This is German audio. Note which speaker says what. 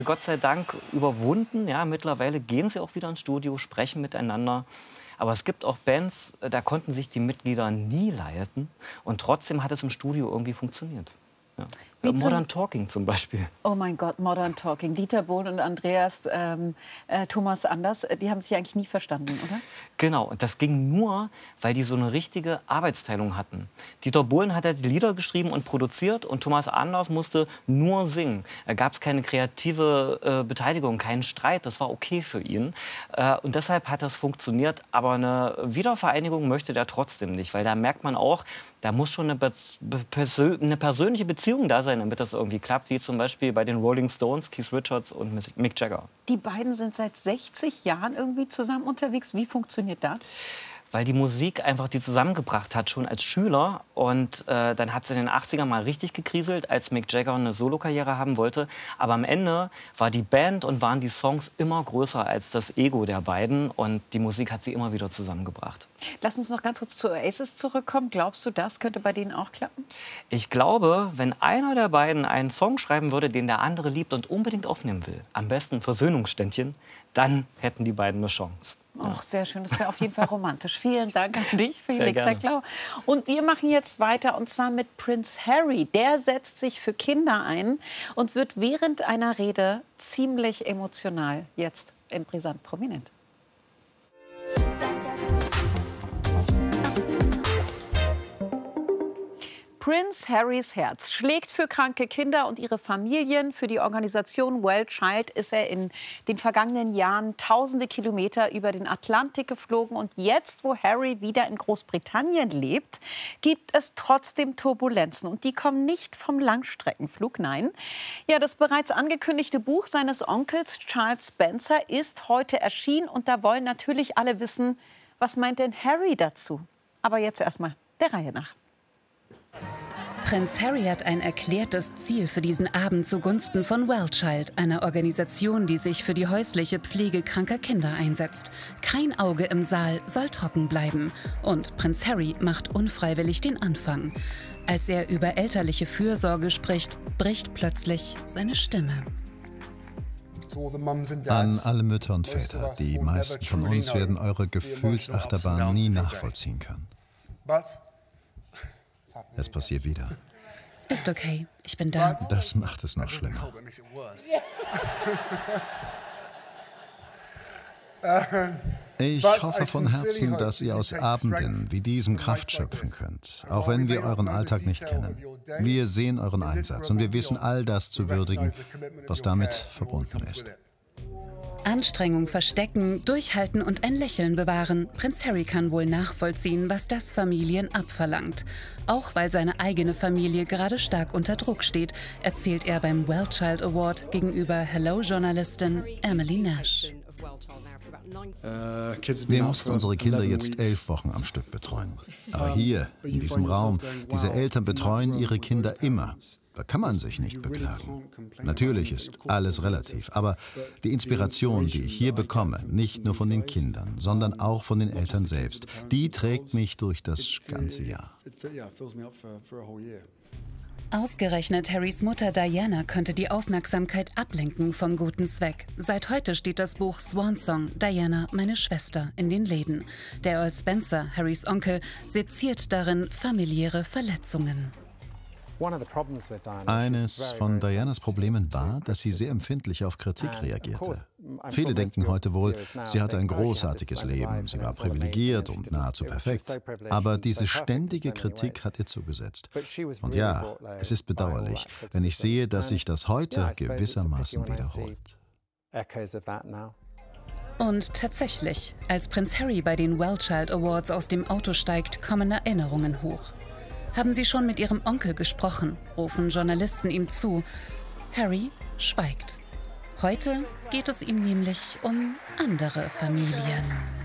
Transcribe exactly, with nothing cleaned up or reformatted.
Speaker 1: Gott sei Dank überwunden. Ja, mittlerweile gehen sie auch wieder ins Studio, sprechen miteinander. Aber es gibt auch Bands, da konnten sich die Mitglieder nie leiten. Und trotzdem hat es im Studio irgendwie funktioniert. Ja. Modern Talking zum Beispiel.
Speaker 2: Oh mein Gott, Modern Talking. Dieter Bohlen und Andreas ähm, äh, Thomas Anders, die haben sich eigentlich nie verstanden, oder?
Speaker 1: Genau, und das ging nur, weil die so eine richtige Arbeitsteilung hatten. Dieter Bohlen hat ja die Lieder geschrieben und produziert und Thomas Anders musste nur singen. Da gab es keine kreative äh, Beteiligung, keinen Streit, das war okay für ihn. Äh, und deshalb hat das funktioniert, aber eine Wiedervereinigung möchte der trotzdem nicht, weil da merkt man auch, da muss schon eine, persö eine persönliche Beziehung da sein, damit das irgendwie klappt, wie zum Beispiel bei den Rolling Stones, Keith Richards und Mick Jagger.
Speaker 2: Die beiden sind seit sechzig Jahren irgendwie zusammen unterwegs. Wie funktioniert das?
Speaker 1: Weil die Musik einfach die zusammengebracht hat, schon als Schüler. Und äh, dann hat es in den achtzigern mal richtig gekriselt, als Mick Jagger eine Solokarriere haben wollte. Aber am Ende war die Band und waren die Songs immer größer als das Ego der beiden. Und die Musik hat sie immer wieder zusammengebracht.
Speaker 2: Lass uns noch ganz kurz zu Oasis zurückkommen. Glaubst du, das könnte bei denen auch klappen?
Speaker 1: Ich glaube, wenn einer der beiden einen Song schreiben würde, den der andere liebt und unbedingt aufnehmen will, am besten ein Versöhnungsständchen, dann hätten die beiden eine Chance.
Speaker 2: Ach, sehr schön. Das wäre auf jeden Fall romantisch. Vielen Dank an dich, Felix
Speaker 1: Sehr
Speaker 2: Zecklau. Und wir machen jetzt weiter, und zwar mit Prince Harry. Der setzt sich für Kinder ein und wird während einer Rede ziemlich emotional. Jetzt in Brisant prominent. Prince Harrys Herz schlägt für kranke Kinder und ihre Familien. Für die Organisation Well Child ist er in den vergangenen Jahren tausende Kilometer über den Atlantik geflogen. Und jetzt, wo Harry wieder in Großbritannien lebt, gibt es trotzdem Turbulenzen. Und die kommen nicht vom Langstreckenflug, nein. Ja, das bereits angekündigte Buch seines Onkels Charles Spencer ist heute erschienen. Und da wollen natürlich alle wissen, was meint denn Harry dazu? Aber jetzt erstmal der Reihe nach.
Speaker 3: Prinz Harry hat ein erklärtes Ziel für diesen Abend zugunsten von Well Child, einer Organisation, die sich für die häusliche Pflege kranker Kinder einsetzt. Kein Auge im Saal soll trocken bleiben. Und Prinz Harry macht unfreiwillig den Anfang. Als er über elterliche Fürsorge spricht, bricht plötzlich seine Stimme.
Speaker 4: An alle Mütter und Väter, die meisten von uns werden eure Gefühlsachterbahn nie nachvollziehen können. Es passiert wieder.
Speaker 3: Ist okay, ich bin da.
Speaker 4: Das macht es noch schlimmer. Ich hoffe von Herzen, dass ihr aus Abenden wie diesem Kraft schöpfen könnt, auch wenn wir euren Alltag nicht kennen. Wir sehen euren Einsatz und wir wissen all das zu würdigen, was damit verbunden ist.
Speaker 3: Anstrengung verstecken, durchhalten und ein Lächeln bewahren. Prinz Harry kann wohl nachvollziehen, was das Familien abverlangt. Auch weil seine eigene Familie gerade stark unter Druck steht, erzählt er beim Well Child Award gegenüber Hello-Journalistin Emily Nash.
Speaker 4: Wir mussten unsere Kinder jetzt elf Wochen am Stück betreuen. Aber hier, in diesem Raum, diese Eltern betreuen ihre Kinder immer. Da kann man sich nicht beklagen. Natürlich ist alles relativ, aber die Inspiration, die ich hier bekomme, nicht nur von den Kindern, sondern auch von den Eltern selbst, die trägt mich durch das ganze Jahr.
Speaker 3: Ausgerechnet Harrys Mutter Diana könnte die Aufmerksamkeit ablenken vom guten Zweck. Seit heute steht das Buch Swan Song, Diana, meine Schwester, in den Läden. Der Earl Spencer, Harrys Onkel, seziert darin familiäre Verletzungen.
Speaker 4: Eines von Dianas Problemen war, dass sie sehr empfindlich auf Kritik reagierte. Viele denken heute wohl, sie hatte ein großartiges Leben, sie war privilegiert und nahezu perfekt. Aber diese ständige Kritik hat ihr zugesetzt. Und ja, es ist bedauerlich, wenn ich sehe, dass sich das heute gewissermaßen wiederholt.
Speaker 3: Und tatsächlich, als Prinz Harry bei den Well Child Awards aus dem Auto steigt, kommen Erinnerungen hoch. Haben Sie schon mit Ihrem Onkel gesprochen, rufen Journalisten ihm zu. Harry schweigt. Heute geht es ihm nämlich um andere Familien.